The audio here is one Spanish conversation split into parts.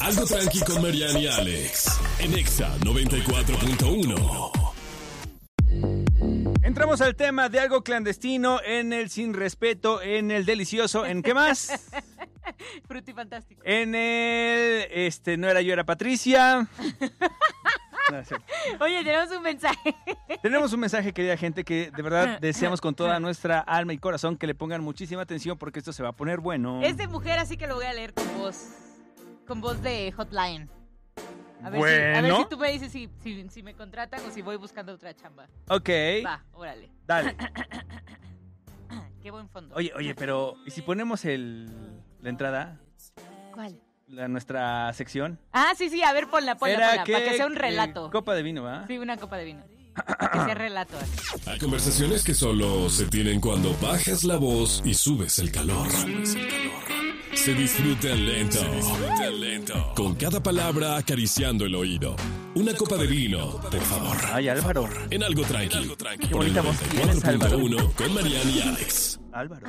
Algo tranqui con Mariana y Alex. En Exa 94.1. Entramos al tema de algo clandestino en el sin respeto, en el delicioso, ¿en qué más? Frutifantástico. En el, no era yo, era Patricia. No, es cierto. Oye, tenemos un mensaje. Tenemos un mensaje, querida gente, que de verdad deseamos con toda nuestra alma y corazón que le pongan muchísima atención porque esto se va a poner bueno. Es de mujer, así que lo voy a leer con voz de hotline. A ver, Bueno. a ver si tú me dices si me contratan o si voy buscando otra chamba. Ok. Va, órale. Dale. Qué buen fondo. Oye, pero ¿y si ponemos la entrada? ¿Cuál? Nuestra sección. Ah, sí, a ver, ponla, para que sea un relato. Copa de vino, ¿va? Sí, una copa de vino. Que sea relato. Hay conversaciones que solo se tienen cuando bajas la voz y subes el calor. Se disfruta lento. Con cada palabra acariciando el oído. Una copa de vino, por favor. Ay, Álvaro. En algo tranqui. Qué bonita voz tienes, Álvaro. 94.1 con Mariana y Alex. Álvaro.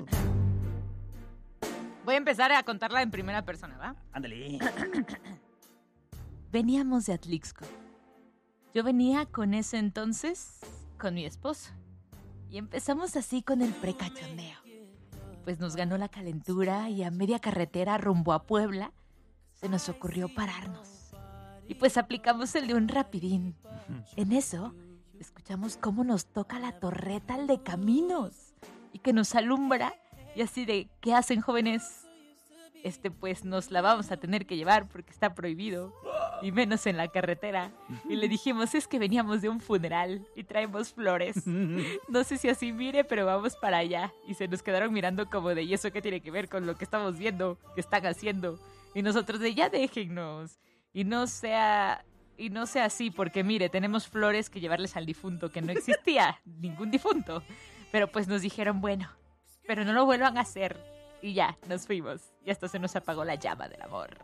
Voy a empezar a contarla en primera persona, ¿va? Ándale. Veníamos de Atlixco. Yo venía con ese entonces con mi esposo. Y empezamos así con el precachondeo. Pues nos ganó la calentura y a media carretera rumbo a Puebla se nos ocurrió pararnos. Y pues aplicamos el de un rapidín. En eso escuchamos cómo nos toca la torreta al de caminos y que nos alumbra y así de ¿qué hacen, jóvenes? Pues nos la vamos a tener que llevar porque está prohibido y menos en la carretera. Y le dijimos, es que veníamos de un funeral y traemos flores. No sé si así mire, pero vamos para allá. Y se nos quedaron mirando como de, ¿y eso qué tiene que ver con lo que estamos viendo, que están haciendo? Y nosotros de, ya déjennos. Y no sea así, porque mire, tenemos flores que llevarles al difunto, que no existía ningún difunto. Pero pues nos dijeron, bueno, pero no lo vuelvan a hacer. Y ya, nos fuimos. Y hasta se nos apagó la llama del amor.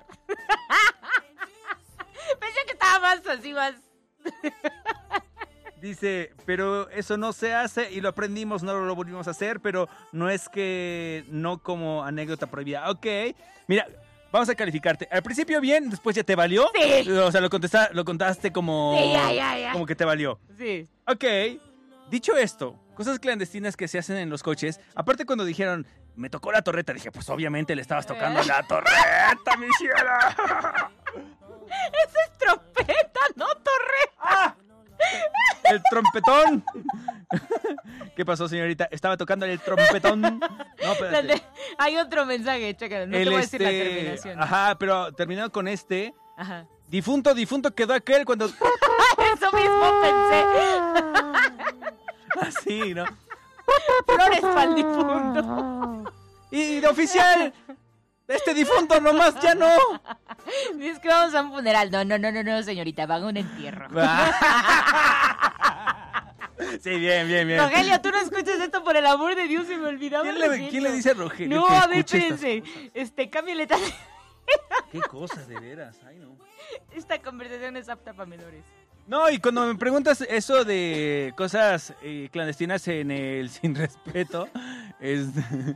Pensé que estaba más. Dice, pero eso no se hace y lo aprendimos, no lo volvimos a hacer, pero no es que no como anécdota prohibida. Ok, mira, vamos a calificarte. Al principio bien, después ya te valió. Sí. O sea, lo contaste como... Sí, ya. Como que te valió. Sí. Ok, dicho esto, cosas clandestinas que se hacen en los coches. Aparte cuando dijeron, me tocó la torreta, dije, pues obviamente le estabas tocando la torreta, mi ciela. Esa es trompeta, no torreta. ¡Ah! El trompetón. ¿Qué pasó, señorita? Estaba tocando el trompetón. No, espérate. Hay otro mensaje, chécale, no te voy a decir la terminación. Ajá, pero terminado con Ajá. Difunto quedó aquel cuando... Eso mismo pensé. Así, ¿no? Flores para el difunto. Y de oficial, este difunto nomás ya no. Es que vamos a un funeral. No, señorita, van a un entierro. Sí, bien. Rogelio, tú no escuchas esto, por el amor de Dios, se me olvidaba. ¿Quién le dice a Rogelio? No, que a ver, escuche espérense. Cámbiale tal. Qué cosas, de veras. Ay, no. Esta conversación es apta para menores. No, y cuando me preguntas eso de cosas clandestinas en el sin respeto, es...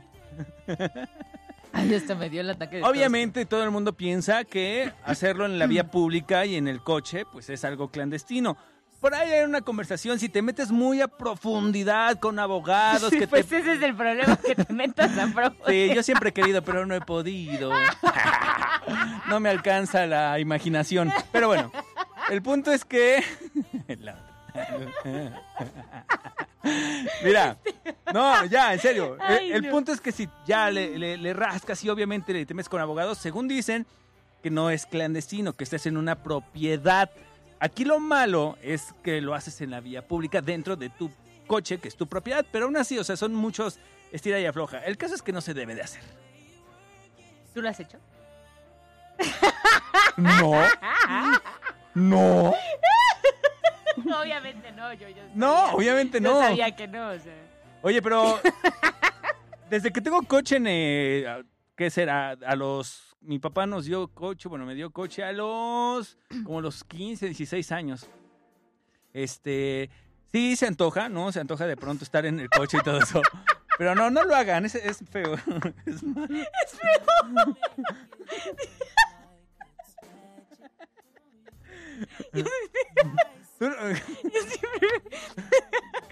Ay, hasta me dio el ataque de Obviamente todo el mundo piensa que hacerlo en la vía pública y en el coche, pues es algo clandestino. Por ahí hay una conversación, si te metes muy a profundidad con abogados... Sí, que pues ese es el problema, que te metas a profundidad. Sí, yo siempre he querido, pero no he podido. No me alcanza la imaginación. Pero bueno, el punto es que... Mira, no, ya, en serio. El punto es que si ya le rascas y obviamente le temes con abogados, según dicen, que no es clandestino, que estés en una propiedad. Aquí lo malo es que lo haces en la vía pública dentro de tu coche, que es tu propiedad, pero aún así, o sea, son muchos estira y afloja. El caso es que no se debe de hacer. ¿Tú lo has hecho? No. Obviamente no, yo sabía. No, obviamente no. Yo sabía que no, o sea. Oye, pero desde que tengo coche ¿qué será? Mi papá nos dio coche, me dio coche a como los 15, 16 años. Sí se antoja, ¿no? Se antoja de pronto estar en el coche y todo eso. Pero no lo hagan, es feo. Es malo. Es feo.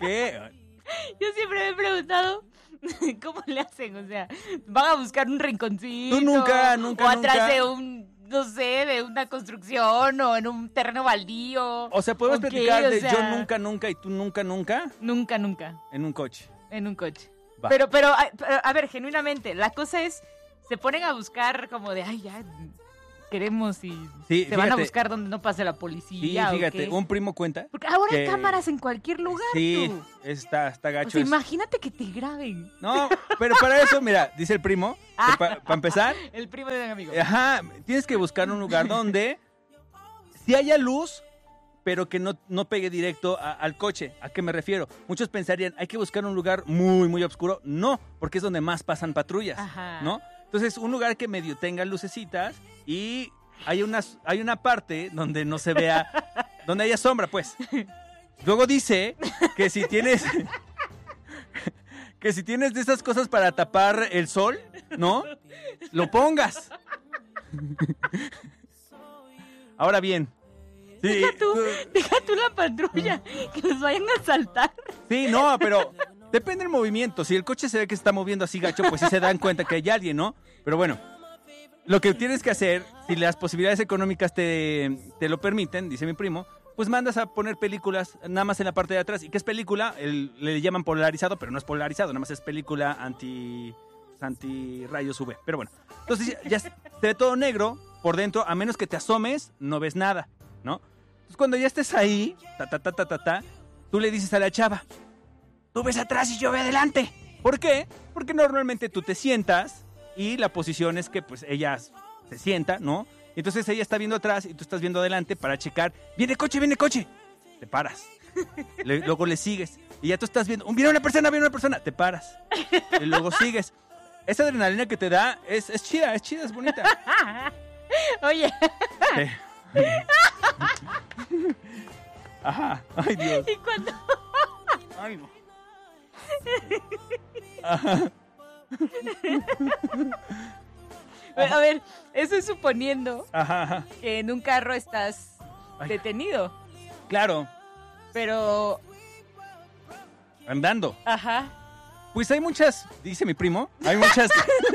¿Qué? Yo siempre me he preguntado cómo le hacen, o sea, van a buscar un rinconcito. Tú nunca, o atrás de no sé, de una construcción o en un terreno baldío. O sea, podemos ¿o qué? platicar de O sea, yo nunca y tú nunca. Nunca. En un coche. En un coche. Va. Pero, a ver, genuinamente, la cosa es, se ponen a buscar como de, ay, ya, queremos y Sí, se van a fíjate. buscar donde no pase la Sí, policía. ¿o fíjate, qué? un primo cuenta. Porque ahora hay que- cámaras en cualquier lugar, Sí, tú. está O gacho. sea, eso. imagínate que te graben. No, pero para eso, mira, dice el primo, para empezar, El primo de un amigo. ajá, tienes que buscar un lugar donde sí haya luz, pero que no pegue directo al coche. ¿A qué me refiero? Muchos pensarían, hay que buscar un lugar muy, muy oscuro. No, porque es donde más pasan patrullas, Ajá. ¿no? Entonces, un lugar que medio tenga lucecitas y hay una parte donde no se vea, donde haya sombra, pues. Luego dice que si tienes de esas cosas para tapar el sol, ¿no? Lo pongas. Ahora bien. Sí, Deja tú la patrulla, que los vayan a asaltar. sí, no, pero depende del movimiento. Si el coche se ve que se está moviendo así gacho, pues sí se dan cuenta que hay alguien, ¿no? Pero bueno, lo que tienes que hacer, si las posibilidades económicas te lo permiten, dice mi primo, pues mandas a poner películas nada más en la parte de atrás. ¿Y qué es película? Le llaman polarizado, pero no es polarizado, nada más es película anti rayos UV. Pero bueno, entonces ya se ve todo negro por dentro, a menos que te asomes, no ves nada, ¿no? Entonces cuando ya estés ahí, tú le dices a la chava, tú ves atrás y yo ve adelante. ¿Por qué? Porque normalmente tú te sientas y la posición es que pues ella se sienta, ¿no? Entonces ella está viendo atrás y tú estás viendo adelante para checar. ¡Viene coche! Te paras. Luego le sigues. Y ya tú estás viendo. ¡Viene una persona! Te paras. Y luego sigues. Esa adrenalina que te da es chida, es bonita. Oye, Sí. Ajá. Ay, Dios. y cuando... Ay, no. Ajá. A ver, eso es suponiendo Ajá. que en un carro estás Ay. detenido. Claro. Pero, Andando. ajá. Pues hay muchas, dice mi primo, hay muchas...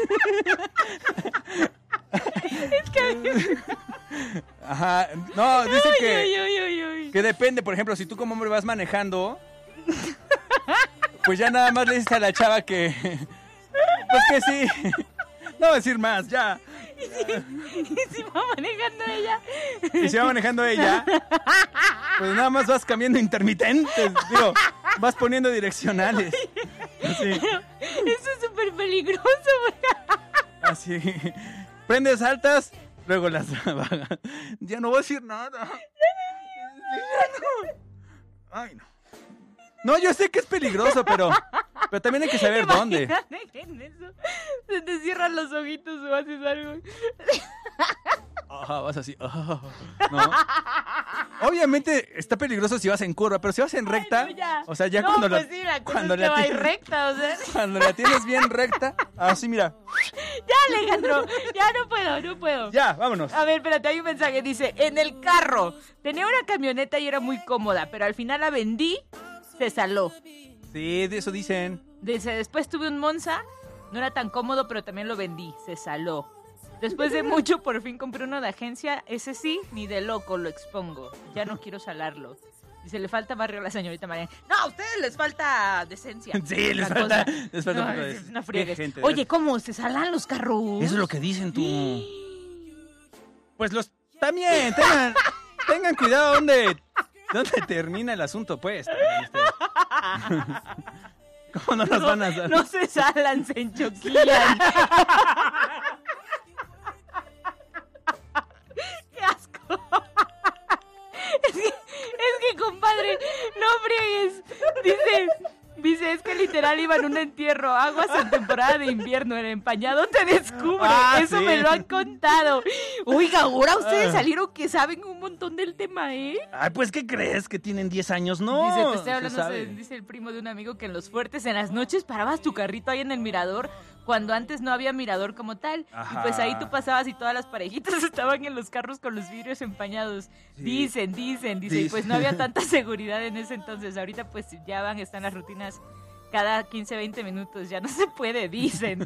Ajá, no, dice que depende, por ejemplo, si tú como hombre vas manejando, pues ya nada más le dices a la chava que... Pues que sí, no voy a decir más, ya. Y si va manejando ella. Y si va manejando ella, pues nada más vas cambiando intermitentes, digo, vas poniendo direccionales. Así. Eso es súper peligroso, güey. Así. Prendes altas, luego las bajas. Ya no voy a decir nada. Ya no. Ay, no. No, yo sé que es peligroso, pero también hay que saber dónde. Imagínate en eso. Se te cierran los ojitos o haces algo. Ajá, vas así. No. Obviamente está peligroso si vas en curva, pero si vas en recta, Ay, no, ya. o sea, ya no, cuando pues sí, la cosa cuando es que la va a ir tienes, recta, o sea. cuando la tienes bien recta, así mira. Ya, Alejandro, ya no puedo. Ya, vámonos. A ver, espérate, hay un mensaje, dice, en el carro, tenía una camioneta y era muy cómoda, pero al final la vendí, se saló. Sí, de eso dicen. Dice, después tuve un Monza, no era tan cómodo, pero también lo vendí, se saló. Después de mucho, por fin compré uno de agencia, ese sí, ni de loco lo expongo, ya no quiero salarlo. Dice, le falta barrio a la señorita Mariana. No, a ustedes les falta decencia. Sí, les Otra falta, cosa. les falta No, un poco de es eso. una Qué friega. gente, Oye, ¿cómo? ¿Se salan los carros? eso es lo que dicen tú. Pues los también tengan cuidado dónde termina el asunto, pues. también ustedes. ¿Cómo no los van a hacer? No se salan, se enchoquillan. ¡Qué asco! Es que, compadre, no friegues. Dice, es que literal iba en un entierro, aguas en temporada de invierno, el empañado te descubre. Eso sí. me lo han contado. Oiga, ahora ustedes salieron que saben un montón del tema, ¿eh? Ay, pues, ¿qué crees? ¿Que tienen 10 años? No, Dice, te estoy se hablando, sabe. dice el primo de un amigo que en los fuertes, en las noches, parabas tu carrito ahí en el mirador, cuando antes no había mirador como tal. Ajá. Y pues ahí tú pasabas y todas las parejitas estaban en los carros con los vidrios empañados. Sí. Dicen, y pues no había tanta seguridad en ese entonces. Ahorita pues ya están las rutinas cada 15, 20 minutos. Ya no se puede, dicen.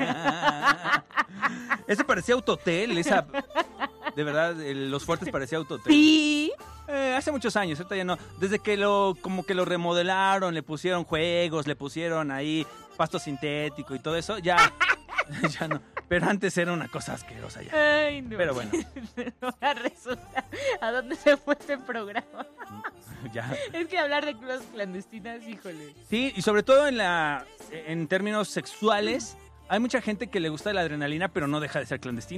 Ese parecía autotel, esa... De verdad, los fuertes parecía autotel. Sí. Hace muchos años, ahorita ya no. Desde que como que lo remodelaron, le pusieron juegos, le pusieron ahí pasto sintético y todo eso, ya no. Pero antes era una cosa asquerosa ya. Ay, no. Pero bueno. Ahora resulta, ¿a dónde se fue este programa? Ya. Es que hablar de cosas clandestinas, híjole. Sí, y sobre todo en términos sexuales, hay mucha gente que le gusta la adrenalina, pero no deja de ser clandestino.